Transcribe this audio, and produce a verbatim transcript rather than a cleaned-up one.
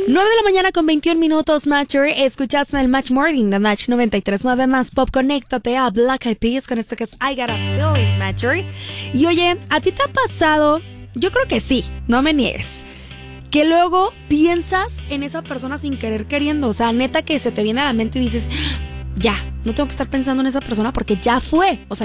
nueve de la mañana con veintiún minutos, Matcher. Escuchaste en el Match Morning de Match noventa y tres punto nueve más Pop. Conéctate a Black Eyed Peas con esto que es I Got a Feeling, Matcher. Y oye, ¿a ti te ha pasado? Yo creo que sí, no me niegues, que luego piensas en esa persona sin querer queriendo. O sea, neta que se te viene a la mente y dices, ya, no tengo que estar pensando en esa persona porque ya fue. O sea,